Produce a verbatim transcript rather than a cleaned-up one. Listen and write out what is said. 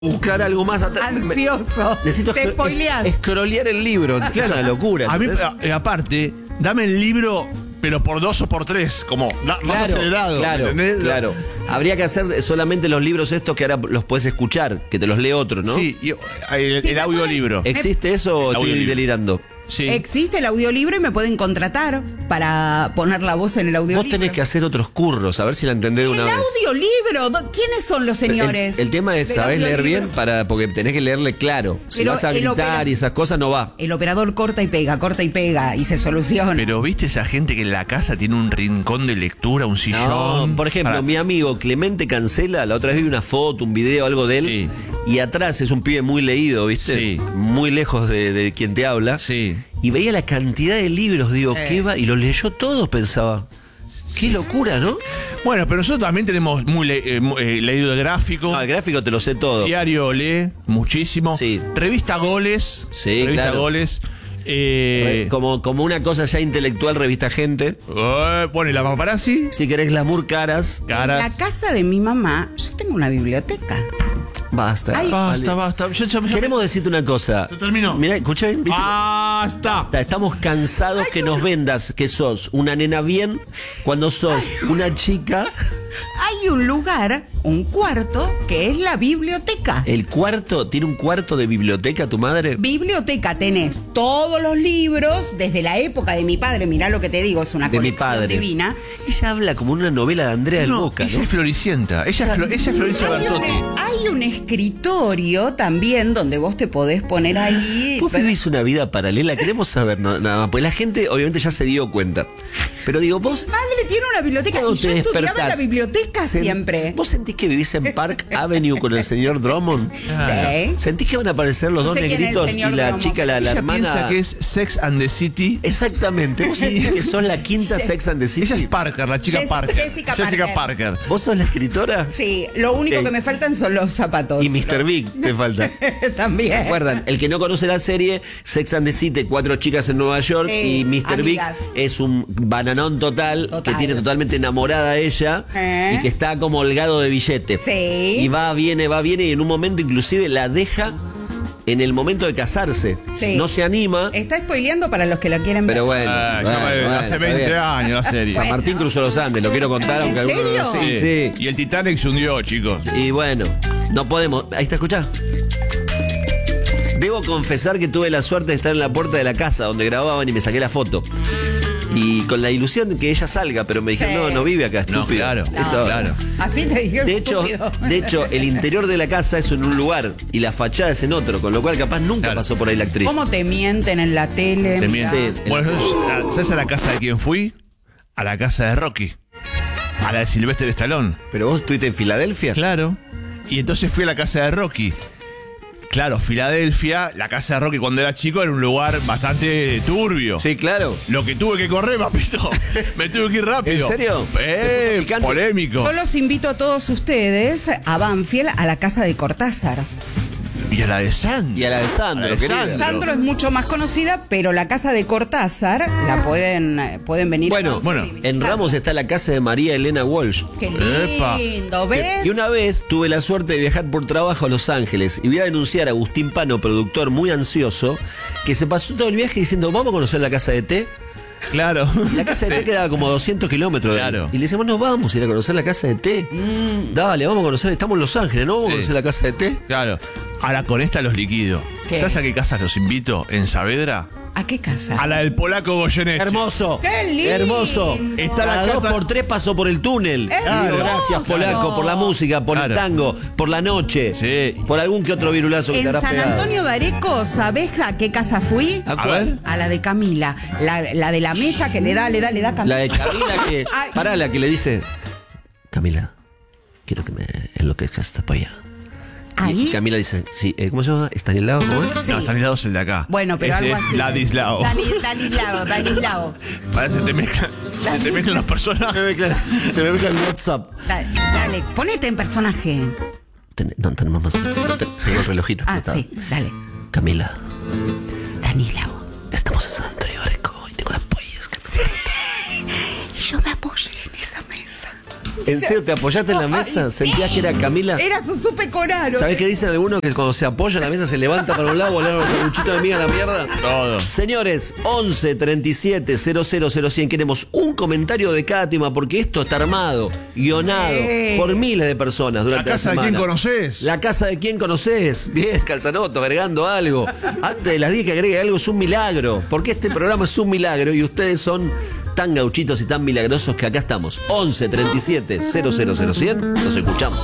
buscar algo más atrás. Ansioso. Necesito te spoileás. escrolear el libro. Claro. Es una locura. A mí, a, aparte, dame el libro, pero por dos o por tres, como da, Claro, más acelerado. claro, ¿entendés? claro. Habría que hacer solamente los libros estos que ahora los puedes escuchar, que te los lee otro, ¿no? Sí, y, el, Sí, el audiolibro. ¿Existe eso o El estoy audiolibro. delirando? Sí. Existe el audiolibro y me pueden contratar para poner la voz en el audiolibro. Vos tenés que hacer otros curros, a ver si la entendés de una El vez. audiolibro, ¿dó- ¿quiénes son los señores? El, el tema es, del ¿sabés leer audiolibro? bien? Para, porque tenés que leerle claro. Si Pero vas a el gritar opera- y esas cosas, no va. El operador corta y pega, corta y pega y se soluciona. Pero viste esa gente que en la casa tiene un rincón de lectura, un sillón. No, por ejemplo, para- mi amigo Clemente Cancela, la otra vez vi una foto, un video, algo de él. Sí. Y atrás es un pibe muy leído, ¿viste? Sí. Muy lejos de, de quien te habla. Sí. Y veía la cantidad de libros, digo, Eh. ¿qué va? Y los leyó todos, pensaba. Qué locura, ¿no? Bueno, pero nosotros también tenemos muy le- eh, mu- eh, leído el gráfico. No, el gráfico te lo sé todo. Diario lee muchísimo. Sí. Revista Goles. Sí, Revista claro. Goles. Eh, Como, como una cosa ya intelectual, revista Gente. eh, bueno, y la paparazzi. Si querés glamour, caras. En Caras. la casa de mi mamá, yo tengo una biblioteca. Basta. Ay, Basta, basta. Yo- yo- yo- Queremos decirte una cosa. Se terminó. Mirá, escuchá bien, ¿viste? Basta. Estamos cansados que nos vendas que sos una nena bien cuando sos una chica. Hay un lugar, un cuarto, que es la biblioteca. El cuarto, ¿tiene un cuarto de biblioteca tu madre? Biblioteca, tenés todos los libros desde la época de mi padre. Mirá lo que te digo, es una De mi colección padre. divina. Ella habla como una novela de Andrea del No, Boca, ella ¿no? es Floricienta. Ella es, Flo- ella es Florencia Hay un, Bertotti. hay un escritorio también donde vos te podés poner ahí. Vos vivís una vida paralela, queremos saber no, nada más, pues la gente obviamente ya se dio cuenta. Pero digo, vos Madre tiene una biblioteca cuando y yo te estudiaba en la despertás, biblioteca sen- siempre. ¿Vos sentís que vivís en Park Avenue con el señor Drummond? Sí. ¿Sentís que van a aparecer los No dos sé quién es el negritos y señor la Drummond. chica, la, la Ella hermana? piensa que es Sex and the City. Exactamente. ¿Vos sentís que sos la quinta Sí. Sex and the Ella City? es Parker, la chica Jess- Parker. Jessica Parker. Parker. ¿Vos sos la escritora? Sí, lo único Ok. que me faltan son los zapatos. Y mister Big te falta. También. Recuerdan, el que no conoce la serie, Sex and the City, cuatro chicas en Nueva York, Sí, y mister Big amigas. es un bananón total, Total. que tiene totalmente enamorada a ella ¿Eh? y que está como holgado de billete. Sí. Y va, viene, va, viene y en un momento inclusive la deja en el momento de casarse. Sí. No se anima, Está spoileando para los que la quieren ver. pero bueno. Ah, ya bueno, me- bueno, hace está veinte bien. años la serie. San Martín cruzó los Andes, lo quiero contar, ¿En aunque algunos no lo serio? sí, sí. Y el Titanic se hundió, chicos. Y bueno, no podemos. Ahí está, escuchá. Debo confesar que tuve la suerte de estar en la puerta de la casa donde grababan y me saqué la foto. Y con la ilusión de que ella salga, pero me dijeron, Sí. no, no vive acá, estúpido. No, claro, Esto- claro. Así te dijeron. De hecho, estúpido. de hecho, el interior de la casa es en un lugar y la fachada es en otro, con lo cual capaz nunca Claro. pasó por ahí la actriz. ¿Cómo te mienten en la tele? Te Mirá. miento. Sí. Bueno, yo- ¿sabes a la casa de quién fui? A la casa de Rocky. A la de Sylvester Stallone. ¿Pero vos estuviste en Filadelfia? Claro. Y entonces fui a la casa de Rocky. Claro, Filadelfia, la casa de Rocky cuando era chico era un lugar bastante turbio. Sí, claro. Lo que tuve que correr, papito. Me tuve que ir rápido. ¿En serio? ¿Se Eh, puso picante? polémico. Yo los invito a todos ustedes a Banfield, a la casa de Cortázar. Y a la de Sandro. Y a la de Sandro, A la de querida. Sandro. Sandro es mucho más conocida, pero la casa de Cortázar la pueden, eh, pueden venir Bueno, a Banfield bueno, y visitar. En Ramos está la casa de María Elena Walsh. Qué Epa. lindo, ¿ves? Y una vez tuve la suerte de viajar por trabajo a Los Ángeles y voy a denunciar a Agustín Pano, productor muy ansioso, que se pasó todo el viaje diciendo, vamos a conocer la casa de té. Claro. Y la casa de té quedaba como a doscientos kilómetros. de ahí. Claro. Y le decimos, no, vamos a ir a conocer la casa de té. Dale, vamos a conocer, estamos en Los Ángeles, ¿no? Vamos Sí. a conocer la casa de té. Claro. Ahora con esta los liquido. ¿Qué? ¿Sabes a qué casas los invito? En Saavedra. ¿A qué casa? A la del polaco Goyeneche. Hermoso. ¡Qué lindo! Hermoso. Está la Cada dos casa- por tres pasó por el túnel. Hermoso. Digo, gracias, Polaco, por la música, por Claro. el tango, por la noche. Sí. Por algún que otro virulazo que te En habrás San pegado. Antonio de Areco, ¿sabés a qué casa fui? ¿A A cuál? ver. A la de Camila, la, la de la mesa que le da, le da, le da Camila. La de Camila que. Ay. Pará, la que le dice. Camila, quiero que me enloquezcas para allá. Y Ahí. Camila dice, sí, eh, ¿cómo se llama? ¿Estanislao? ¿Cómo es? Sí. No, Stanislao es el de acá. Bueno, pero Ese algo es así. Ladislao. Dani- Danislao, Danislao. Parece que te mezclan, se te mezclan los personajes. Se me mezcla- Se me mezcla el WhatsApp. Dale, dale, ponete en personaje. Ten- no, tenemos más. no te- tengo el relojito. Ah, Está. sí, dale. Camila, Danislao. estamos en San Antonio de Areco y tengo las pollas que me Yo me apoyé en esa mesa. ¿En serio te apoyaste en la mesa? Ay, ¿Sentías sí. que era Camila? Era su supe coraro. ¿Sabés qué dicen algunos? Que cuando se apoya en la mesa se levanta para un lado, volaron los sanguchitos de miga a la mierda. Todo. Señores, once treinta y siete cero cero cero cien. Queremos un comentario de cada tema porque esto está armado, guionado Sí. por miles de personas durante ¿La la, casa de semana. quién conoces? La casa de quién conoces. Bien, Calzanoto, agregando algo. Antes de las diez que agregue algo es un milagro. Porque este programa es un milagro y ustedes son tan gauchitos y tan milagrosos que acá estamos. once treinta y siete cero cero cero cien. Nos escuchamos.